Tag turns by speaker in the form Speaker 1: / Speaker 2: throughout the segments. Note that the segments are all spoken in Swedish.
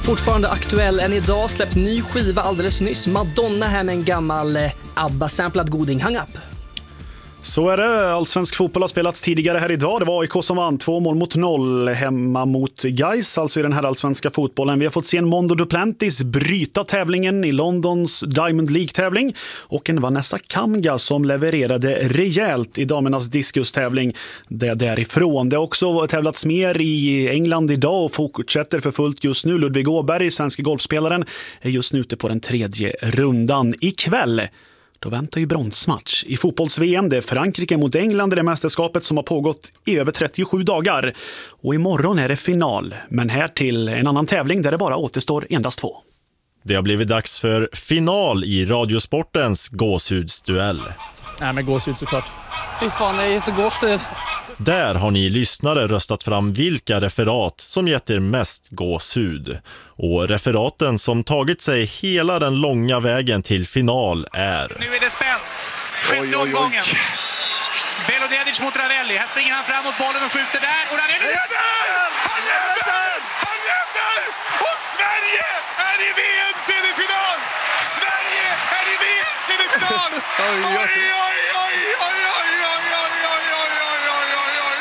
Speaker 1: Fortfarande aktuell än idag, släppt ny skiva alldeles nyss. Madonna här med en gammal ABBA-samplad goding. Hang up!
Speaker 2: Så är det. Allsvensk fotboll har spelats tidigare här idag. Det var AIK som vann 2-0 hemma mot Gais, alltså i den här allsvenska fotbollen. Vi har fått se en Mondo Duplantis bryta tävlingen i Londons Diamond League-tävling och en Vanessa Kamga som levererade rejält i damernas diskustävling därifrån. Det har också tävlats mer i England idag och fortsätter för fullt just nu. Ludvig Åberg, svenska golfspelaren, är just nu ute på den 3:e rundan. Ikväll då väntar ju bronsmatch i fotbolls-VM. Det är Frankrike mot England i det mästerskapet som har pågått i över 37 dagar. Och imorgon är det final, men här till en annan tävling där det bara återstår endast 2.
Speaker 3: Det har blivit dags för final i Radiosportens gåshudsduell.
Speaker 4: Nej, men gåshud såklart.
Speaker 5: Fy fan, det är så gåshud.
Speaker 3: Där har ni lyssnare röstat fram vilka referat som gett er mest gåshud. Och referaten som tagit sig hela den långa vägen till final är...
Speaker 6: Nu är det spänt. Sjätte omgången. Belodedic mot Ravelli. Här springer han fram mot bollen och skjuter där. Och Ravelli leder! Han leder! Han leder! Och Sverige är i VM-semifinal! Sverige är i VM-semifinal! Oj, oj, oj, oj, oj, oj, oj, oj, oj, oj, oj, oj, oj, oj.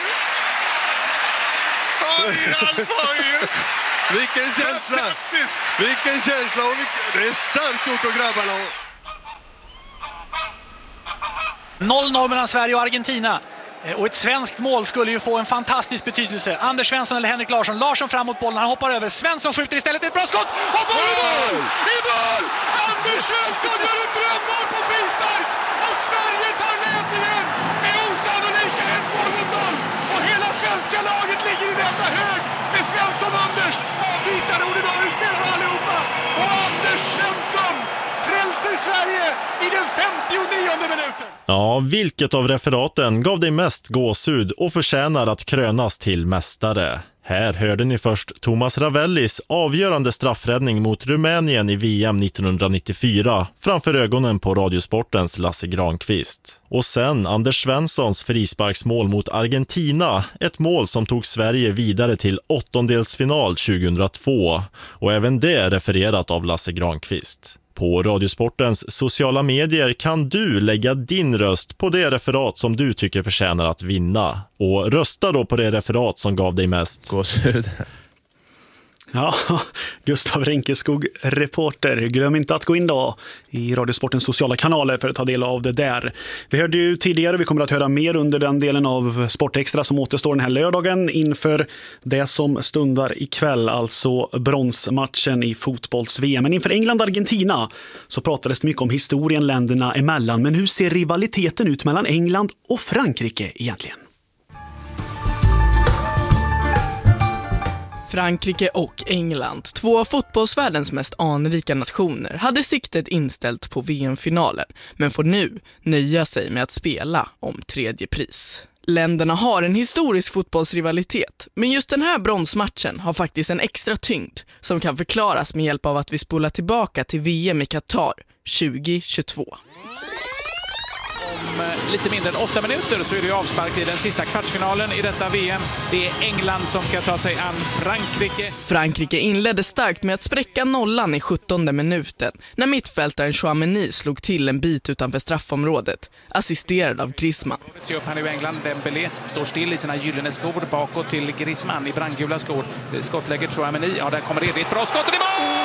Speaker 6: Oj, Ralf, oj.
Speaker 7: Vilken känsla! Vilken känsla! Och det är starkt gjort av grabbarna.
Speaker 6: 0-0 mellan Sverige och Argentina. Och ett svenskt mål skulle ju få en fantastisk betydelse. Anders Svensson eller Henrik Larsson. Larsson fram mot bollen, han hoppar över. Svensson skjuter istället, ett bra skott! Och boll i mål! I mål! Anders Svensson gör ett drömmål på frispark! Och Sverige tar ledningen med osannolika 1-0. Och hela svenska laget ligger i detta hög med Svensson och Anders. Avbytare ordinarie spelare allihopa. Och Anders Svensson frälser Sverige i den 59:e minuten.
Speaker 3: Ja, vilket av referaten gav dig mest gåshud och förtjänar att krönas till mästare? Här hörde ni först Thomas Ravellis avgörande straffräddning mot Rumänien i VM 1994 framför ögonen på Radiosportens Lasse Granqvist. Och sen Anders Svenssons frisparksmål mot Argentina, ett mål som tog Sverige vidare till åttondelsfinal 2002. Och även det refererat av Lasse Granqvist. På Radiosportens sociala medier kan du lägga din röst på det referat som du tycker förtjänar att vinna. Och rösta då på det referat som gav dig mest gåshud.
Speaker 2: Ja, Gustav Renkeskog, reporter. Glöm inte att gå in då i Radiosportens sociala kanaler för att ta del av det där. Vi hörde ju tidigare, vi kommer att höra mer under den delen av Sportextra som återstår den här lördagen inför det som stundar ikväll, alltså bronsmatchen i fotbolls-VM. Men inför England-Argentina så pratades det mycket om historien länderna emellan. Men hur ser rivaliteten ut mellan England och Frankrike egentligen?
Speaker 8: Frankrike och England, två av fotbollsvärldens mest anrika nationer, hade siktet inställt på VM-finalen, men får nu nöja sig med att spela om tredje pris. Länderna har en historisk fotbollsrivalitet, men just den här bronsmatchen har faktiskt en extra tyngd som kan förklaras med hjälp av att vi spolar tillbaka till VM i Qatar 2022.
Speaker 6: Om lite mindre än 8 minuter så är det avspark i den sista kvartsfinalen i detta VM. Det är England som ska ta sig an Frankrike.
Speaker 8: Frankrike inledde starkt med att spräcka nollan i 17:e minuten när mittfältaren Chouameni slog till en bit utanför straffområdet, assisterad av Griezmann.
Speaker 6: Se upp här nu England. Dembélé står still i sina gyllene skor bakåt till Griezmann i brandgula skor. Skottlägger Chouameni. Ja, där kommer det. Det är ett bra skott och det är mål!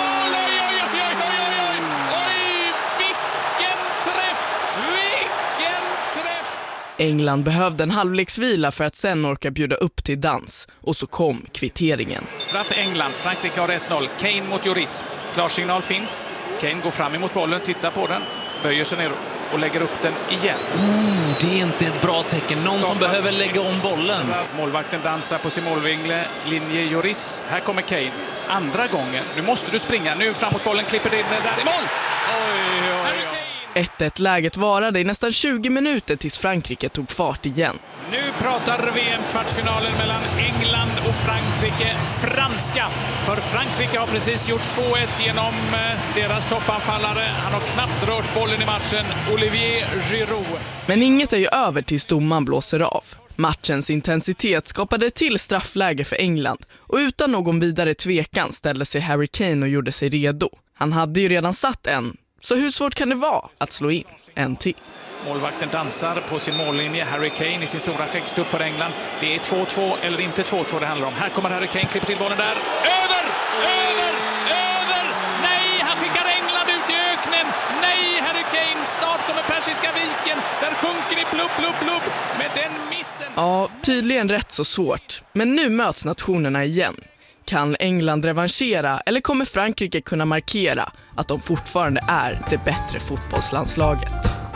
Speaker 8: England behövde en halvleksvila för att sen orka bjuda upp till dans. Och så kom kvitteringen.
Speaker 6: Straff England. Frankrike har 1-0. Kane mot Lloris. Klarsignal finns. Kane går fram emot bollen, tittar på den. Böjer sig ner och lägger upp den igen.
Speaker 5: Det är inte ett bra tecken. Någon som behöver lägga om bollen.
Speaker 6: Målvakten dansar på sin målvingle. Linje Lloris. Här kommer Kane. Andra gången. Nu måste du springa. Nu framåt bollen klipper det in där i mål! Oj, oj, oj.
Speaker 8: 1-1-läget varade i nästan 20 minuter tills Frankrike tog fart igen.
Speaker 4: Nu pratar VM-kvartsfinalen mellan England och Frankrike franska. För Frankrike har precis gjort 2-1 genom deras toppanfallare. Han har knappt rört bollen i matchen, Olivier Giroud.
Speaker 8: Men inget är ju över tills domaren blåser av. Matchens intensitet skapade till straffläge för England och utan någon vidare tvekan ställde sig Harry Kane och gjorde sig redo. Han hade ju redan satt en, så hur svårt kan det vara att slå in en till?
Speaker 4: Målvakten dansar på sin mållinje. Harry Kane i sin stora skäggstupp för England. Det är 2-2 eller inte 2-2 det handlar om. Här kommer Harry Kane, klipper till bollen där. Över! Nej, han skickar England ut i öknen. Nej, Harry Kane, snart kommer Persiska viken. Där sjunker ni blubb. Med den missen.
Speaker 8: Ja, tydligen rätt så svårt. Men nu möts nationerna igen. Kan England revanschera eller kommer Frankrike kunna markera att de fortfarande är det bättre fotbollslandslaget?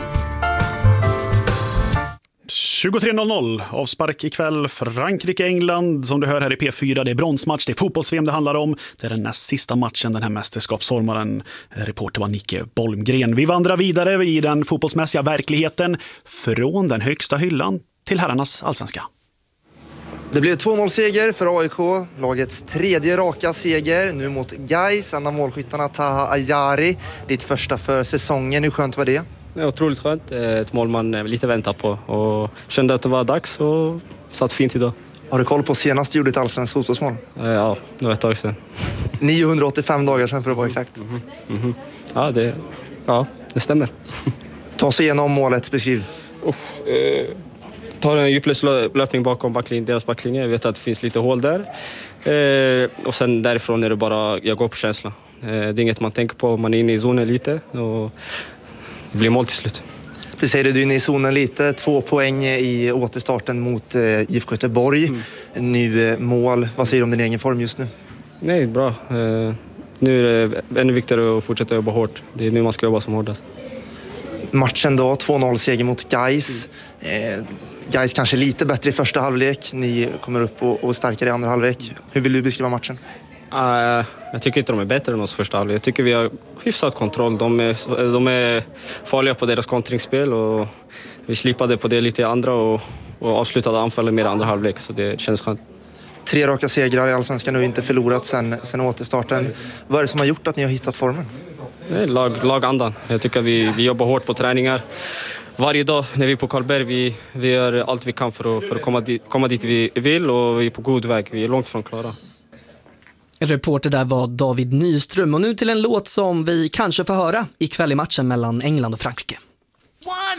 Speaker 2: 23.00 avspark ikväll. Frankrike-England som du hör här i P4. Det är bronsmatch, det är fotbolls-VM det handlar om. Det är den näst sista matchen den här mästerskapssommaren. Reporter var Nicke Bolmgren. Vi vandrar vidare i den fotbollsmässiga verkligheten från den högsta hyllan till herrarnas allsvenska.
Speaker 9: Det blev 2-0-seger för AIK, lagets tredje raka seger, nu mot Gais, en av målskyttarna Taha Ayari. Ditt första för säsongen, hur skönt var det?
Speaker 10: Det är otroligt skönt, ett mål man lite väntar på och kände att det var dags och satt fint idag.
Speaker 9: Har du koll på senast du gjorde ett allsvenskt fotbollsmål?
Speaker 10: Ja, det var ett tag sedan.
Speaker 9: 985 dagar sedan för att vara exakt.
Speaker 10: Ja, det stämmer.
Speaker 9: Ta sig igenom målet, beskriv.
Speaker 10: Tar en djupledslöpning bakom deras backlinje. Jag vet att det finns lite hål där. Och sen därifrån är det bara, jag går på känsla. Det är inget man tänker på, man är inne i zonen lite och det blir mål till slut.
Speaker 9: Du säger det, du är inne i zonen lite. 2 poäng i återstarten mot IFK Göteborg. Nu mål. Vad säger du om din egen form just nu?
Speaker 10: Nej, bra. Nu är det ännu viktigare att fortsätta jobba hårt. Det är nu man ska jobba som hårdast.
Speaker 9: Matchen då, 2-0-seger mot Gais. Gais kanske lite bättre i första halvlek. Ni kommer upp och starkare i andra halvlek. Hur vill du beskriva matchen?
Speaker 10: Jag tycker inte de är bättre än oss första halvlek. Jag tycker vi har hyfsat kontroll. De är farliga på deras kontringsspel och vi slipade på det lite i andra och avslutade anfallet med andra halvlek, så det känns skönt.
Speaker 9: 3 raka segrar i allsvenskan nu, inte förlorat sen återstarten. Vad är det som har gjort att ni har hittat formen?
Speaker 10: Det är lagandan. Jag tycker vi jobbar hårt på träningar. Varje dag när vi är på Karlberg, vi gör allt vi kan för att komma dit vi vill och vi är på god väg. Vi är långt från klara.
Speaker 1: Reporter där var David Nyström och nu till en låt som vi kanske får höra ikväll i matchen mellan England och Frankrike.